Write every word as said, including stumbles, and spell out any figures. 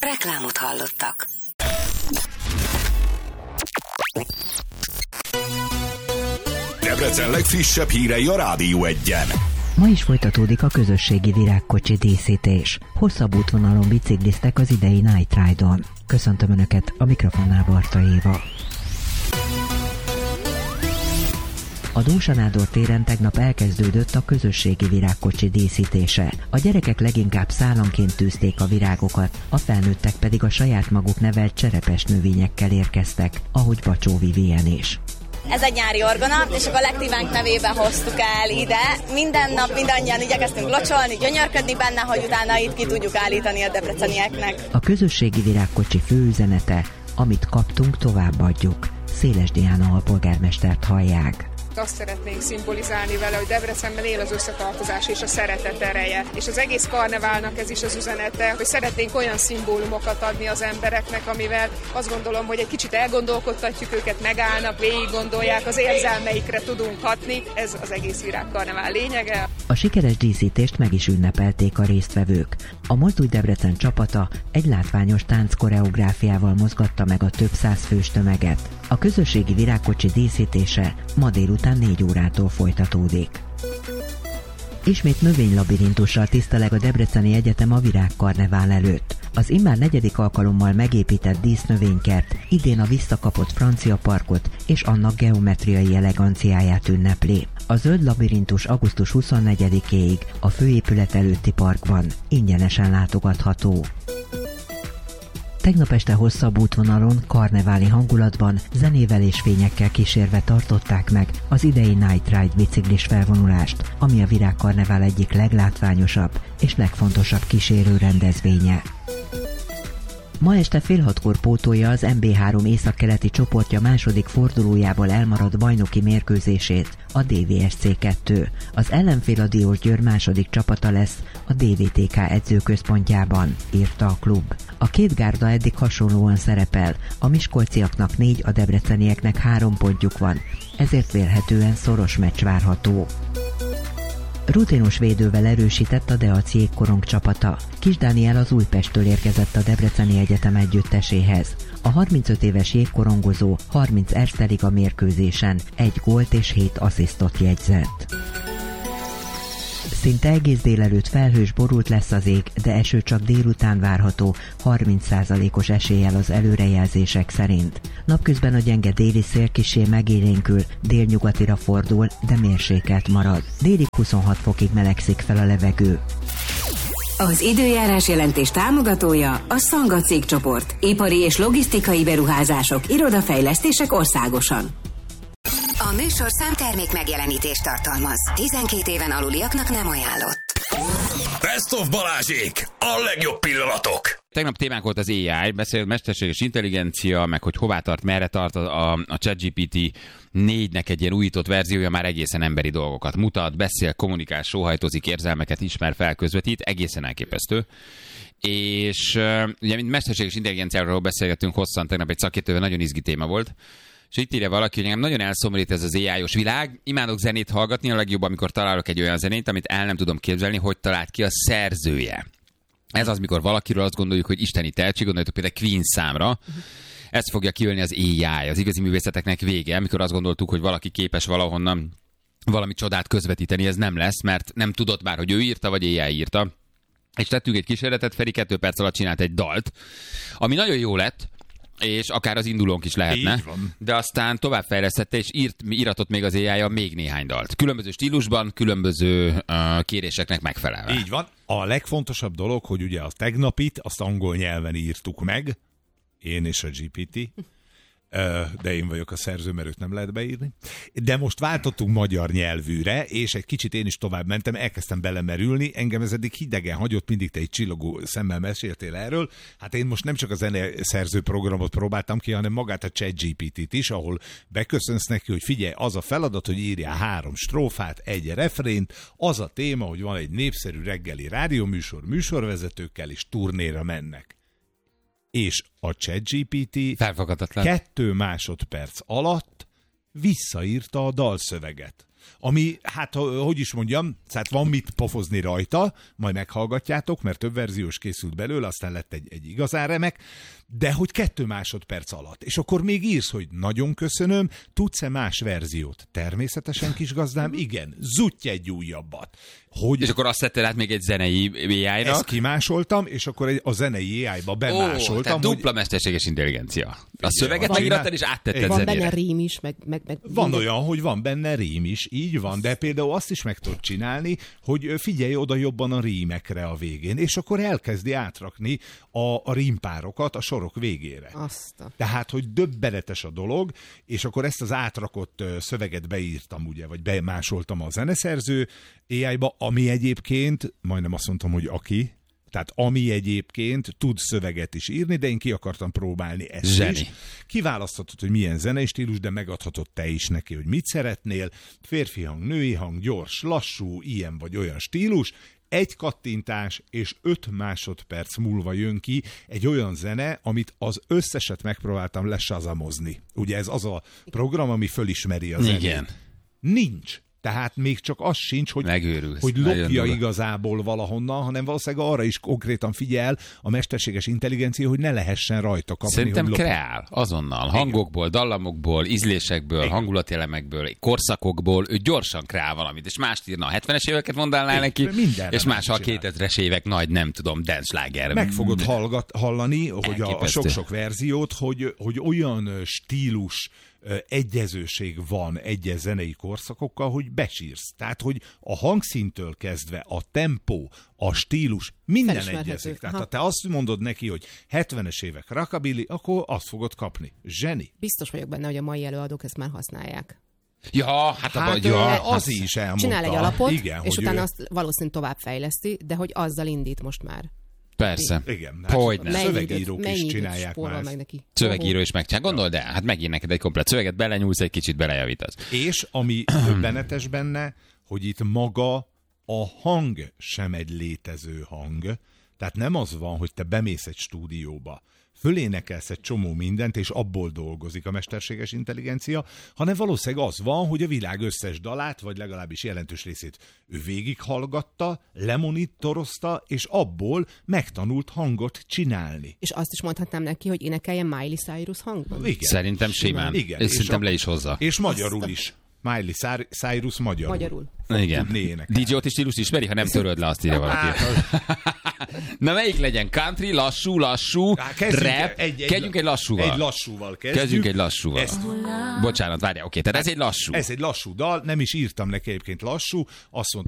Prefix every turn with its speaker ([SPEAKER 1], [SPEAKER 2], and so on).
[SPEAKER 1] Reklámot hallottak.
[SPEAKER 2] Debrecen legfrissebb hírei a Rádió Egyen.
[SPEAKER 3] Ma is folytatódik a közösségi virágkocsi díszítés. Hosszabb útvonalon bicikliztek az idei Night Ride-on. Köszöntöm Önöket, a mikrofonnál Barta Éva. A Dózsa Nádor téren tegnap elkezdődött a közösségi virágkocsi díszítése. A gyerekek leginkább szálanként tűzték a virágokat, a felnőttek pedig a saját maguk nevelt cserepes növényekkel érkeztek, ahogy Bacsó Vivien is.
[SPEAKER 4] Ez egy nyári orgona, és a kollektívánk nevében hoztuk el ide. Minden nap mindannyian igyekeztünk locsolni, gyönyörködni benne, hogy utána itt ki tudjuk állítani a debrecenieknek.
[SPEAKER 3] A közösségi virágkocsi főüzenete, amit kaptunk, továbbadjuk. Széles Diana alpolgármestert hallják.
[SPEAKER 5] Azt szeretnénk szimbolizálni vele, hogy Debrecenben él az összetartozás és a szeretet ereje. És az egész karneválnak ez is az üzenete, hogy szeretnénk olyan szimbólumokat adni az embereknek, amivel azt gondolom, hogy egy kicsit elgondolkodtatjuk őket, megállnak, végig gondolják, az érzelmeikre tudunk hatni. Ez az egész virágkarnevál lényege.
[SPEAKER 3] A sikeres díszítést meg is ünnepelték a résztvevők. A Mozdulj Debrecen csapata egy látványos tánckoreográfiával mozgatta meg a több száz fős tömeget. A közösségi virágkocsi díszítése ma délután négy órától folytatódik. Ismét növénylabirintussal tiszteleg a Debreceni Egyetem a virágkarnevál előtt. Az immár negyedik alkalommal megépített dísznövénykert idén a visszakapott francia parkot és annak geometriai eleganciáját ünnepli. A zöld labirintus augusztus huszonnegyedikéig a főépület előtti parkban ingyenesen látogatható. Tegnap este hosszabb útvonalon, karneváli hangulatban, zenével és fényekkel kísérve tartották meg az idei Night Ride biciklis felvonulást, ami a virágkarnevál egyik leglátványosabb és legfontosabb kísérő rendezvénye. Ma este fél hatkor pótolja az em bé három északkeleti csoportja második fordulójából elmaradt bajnoki mérkőzését a dé vé es cé kettő. Az ellenfél a Diósgyőr második csapata lesz a dé vé té ká edzőközpontjában, írta a klub. A két gárda eddig hasonlóan szerepel, a miskolciaknak négy, a debrecenieknek három pontjuk van, ezért vélhetően szoros meccs várható. Rutinos védővel erősített a Deac jégkorong csapata. Kis Dániel az Újpesttől érkezett a Debreceni Egyetem együtteséhez. A harmincöt éves jégkorongozó harminc Erste Liga mérkőzésen egy gólt és hét asszisztot jegyzett. Szinte egész délelőtt felhős borult lesz az ég, de eső csak délután várható, harminc százalékos eséllyel az előrejelzések szerint. Napközben a gyenge déli szél kissé megélénkül, délnyugatira fordul, de mérsékelt marad. Délig huszonhat fokig melegszik fel a levegő.
[SPEAKER 1] Az időjárás jelentés támogatója a Szanga cégcsoport. Ipari és logisztikai beruházások, irodafejlesztések országosan. A műsorszám termék megjelenítést tartalmaz. tizenkét éven aluliaknak nem ajánlott.
[SPEAKER 2] Best of Balázsék! A legjobb pillanatok!
[SPEAKER 6] Tegnap témánk volt az á i, beszélt mesterséges intelligencia, meg hogy hová tart, merre tart a, a, a ChatGPT négynek egy ilyen újított verziója, már egészen emberi dolgokat mutat, beszél, kommunikál, sóhajtozik, érzelmeket ismer, felközvetít, egészen elképesztő. És uh, ugye, mint mesterséges intelligenciáról beszélgettünk hosszan, tegnap egy szakértővel, nagyon izgi téma volt. És itt írja valaki, hogy engem nagyon elszomorít ez az á i-os világ. Imádok zenét hallgatni, a legjobb, amikor találok egy olyan zenét, amit el nem tudom képzelni, hogy talált ki a szerzője. Ez az, mikor valakiről azt gondoljuk, hogy isteni tehetség, gondoljuk például Queen számra. Uh-huh. Ez fogja kiölni az á i, az igazi művészeteknek vége, amikor azt gondoltuk, hogy valaki képes valahonnan valami csodát közvetíteni, ez nem lesz, mert nem tudott már, hogy ő írta, vagy á i írta. És tettünk egy kísérletet, Feri kettő perc alatt csinált egy dalt, ami nagyon jó lett, és akár az indulónk is lehetne, de aztán továbbfejlesztette, és írt, íratott még az á i-a még néhány dalt. Különböző stílusban, különböző uh, kéréseknek megfelelve.
[SPEAKER 7] Így van. A legfontosabb dolog, hogy ugye a tegnapit, azt angol nyelven írtuk meg, én és a gé pé té, de én vagyok a szerző, mert őt nem lehet beírni. De most váltottunk magyar nyelvűre, és egy kicsit én is tovább mentem, elkezdtem belemerülni, engem ez eddig hidegen hagyott, mindig te egy csillogó szemmel meséltél erről. Hát én most nem csak a zeneszerző programot próbáltam ki, hanem magát a ChatGPT-t is, ahol beköszönsz neki, hogy figyelj, az a feladat, hogy írjál három strófát, egy refrént, az a téma, hogy van egy népszerű reggeli rádióműsor, műsorvezetőkkel, és turnéra mennek. És a ChatGPT kettő másodperc alatt visszaírta a dalszöveget. Ami, hát hogy is mondjam, tehát van mit pofozni rajta, majd meghallgatjátok, mert több verziós készült belőle, aztán lett egy, egy igazán remek, de hogy kettő másodperc alatt. És akkor még írsz, hogy nagyon köszönöm, tudsz-e más verziót? Természetesen, kis gazdám, igen, zutty egy újabbat. Hogy
[SPEAKER 6] és akkor azt tetted át még egy zenei á í-nak?
[SPEAKER 7] Ezt kimásoltam, és akkor egy, a zenei á í-ba bemásoltam.
[SPEAKER 6] Ó, tehát
[SPEAKER 7] hogy...
[SPEAKER 6] dupla mesterséges intelligencia. A
[SPEAKER 7] Igen,
[SPEAKER 6] szöveget
[SPEAKER 7] van,
[SPEAKER 6] megirattad, és áttetted
[SPEAKER 8] van
[SPEAKER 6] zenére.
[SPEAKER 8] benne rím is, meg... meg, meg
[SPEAKER 7] Van
[SPEAKER 8] minden.
[SPEAKER 7] olyan, hogy van benne rím is, így van, de például azt is meg tudod csinálni, hogy figyelj oda jobban a rímekre a végén, és akkor elkezdi átrakni a, a rímpárokat a sorok végére.
[SPEAKER 8] Azt a...
[SPEAKER 7] Tehát, hogy döbbenetes a dolog, és akkor ezt az átrakott szöveget beírtam, ugye, vagy bemásoltam a zeneszerző á í-ba, ami egyébként, majdnem azt mondtam, hogy aki, tehát ami egyébként tud szöveget is írni, de én ki akartam próbálni ezt
[SPEAKER 6] Zseni.
[SPEAKER 7] is. Kiválaszthatod, hogy milyen zenei stílus, de megadhatod te is neki, hogy mit szeretnél. Férfi hang, női hang, gyors, lassú, ilyen vagy olyan stílus. Egy kattintás és öt másodperc múlva jön ki egy olyan zene, amit az összeset megpróbáltam lesazamozni. Ugye ez az a program, ami fölismeri a zenét.
[SPEAKER 6] Igen.
[SPEAKER 7] Nincs. Tehát még csak az sincs, hogy,
[SPEAKER 6] Megőrülsz.
[SPEAKER 7] hogy
[SPEAKER 6] Nagyon
[SPEAKER 7] lopja
[SPEAKER 6] durva.
[SPEAKER 7] igazából valahonnan, hanem valószínűleg arra is konkrétan figyel a mesterséges intelligencia, hogy ne lehessen rajta kapni.
[SPEAKER 6] Szerintem
[SPEAKER 7] hogy lop...
[SPEAKER 6] kreál azonnal. Hangokból, dallamokból, ízlésekből,
[SPEAKER 7] Igen.
[SPEAKER 6] hangulatelemekből, korszakokból, ő gyorsan kreál valamit, és mást írna. A hetvenes éveket mondálnál neki,
[SPEAKER 7] mindenre
[SPEAKER 6] és
[SPEAKER 7] más
[SPEAKER 6] más a
[SPEAKER 7] csinál.
[SPEAKER 6] kétezres évek nagy, nem tudom, dance-sláger.
[SPEAKER 7] Meg fogod hallgat, hallani, hogy a, a
[SPEAKER 6] Elképesztő.
[SPEAKER 7] sok-sok verziót, hogy, hogy olyan stílus ö, egyezőség van egyes zenei korszakokkal, hogy besírsz. Tehát, hogy a hangszíntől kezdve a tempó, a stílus, minden
[SPEAKER 8] Felismerhető.
[SPEAKER 7] egyezik. Tehát,
[SPEAKER 8] Aha.
[SPEAKER 7] ha te azt mondod neki, hogy hetvenes évek rockabilly, akkor azt fogod kapni. Zseni.
[SPEAKER 8] Biztos vagyok benne, hogy a mai előadók ezt már használják.
[SPEAKER 6] Ja, hát,
[SPEAKER 7] Hát
[SPEAKER 6] abba,
[SPEAKER 7] ö,
[SPEAKER 6] ja,
[SPEAKER 7] az is elmondta.
[SPEAKER 8] Csinál egy alapot,
[SPEAKER 7] Igen,
[SPEAKER 8] és
[SPEAKER 7] hogy
[SPEAKER 8] utána
[SPEAKER 7] ő-
[SPEAKER 8] azt valószínűleg tovább fejleszti, de hogy azzal indít most már.
[SPEAKER 6] persze.
[SPEAKER 7] Igen.
[SPEAKER 6] Hogyne.
[SPEAKER 7] Hát,
[SPEAKER 6] Nem.
[SPEAKER 7] szövegírók
[SPEAKER 8] mennyi
[SPEAKER 7] is
[SPEAKER 8] időt
[SPEAKER 7] csinálják
[SPEAKER 8] spórol
[SPEAKER 7] már.
[SPEAKER 8] meg neki.
[SPEAKER 6] Szövegíró is megcsinál. Gondold el, hát megint neked egy komplet szöveget, belenyúlsz, egy kicsit belejavítasz.
[SPEAKER 7] És ami döbbenetes benne, hogy itt maga a hang sem egy létező hang. Tehát nem az van, hogy te bemész egy stúdióba, fölénekelsz egy csomó mindent, és abból dolgozik a mesterséges intelligencia, hanem valószínűleg az van, hogy a világ összes dalát, vagy legalábbis jelentős részét ő végighallgatta, lemonitorozta, és abból megtanult hangot csinálni.
[SPEAKER 8] És azt is mondhatnám neki, hogy énekeljen Miley Cyrus hangban.
[SPEAKER 7] Igen.
[SPEAKER 6] Szerintem simán.
[SPEAKER 7] Igen.
[SPEAKER 6] És szerintem
[SPEAKER 7] a-
[SPEAKER 6] le is hozza.
[SPEAKER 7] És magyarul is. Miley Cyrus- Cyrus magyarul.
[SPEAKER 8] Magyarul.
[SPEAKER 6] Igen.
[SPEAKER 7] tudni énekelni.
[SPEAKER 6] dé jé Otis stílust ismeri, ha nem töröd le, azt írja valaki. Na melyik legyen? Country, lassú, lassú,
[SPEAKER 7] Á, kezdjünk
[SPEAKER 6] rap?
[SPEAKER 7] egy- egy-
[SPEAKER 6] Kezdjünk egy lassúval.
[SPEAKER 7] Egy lassúval kezdjük.
[SPEAKER 6] Kezdjünk egy lassúval.
[SPEAKER 7] Ezt-
[SPEAKER 6] Bocsánat, várjál, oké, tehát ez egy lassú.
[SPEAKER 7] Ez egy lassú dal, nem is írtam neki egyébként lassú, azt mondta,